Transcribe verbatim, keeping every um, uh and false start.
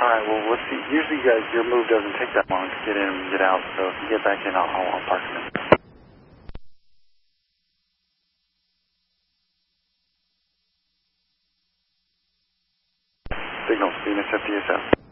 right, well, let's see. Usually you guys, your move doesn't take that long to get in and get out, so if you get back in, I'll, I'll, I'll park them in. Signal, Venus F D S F.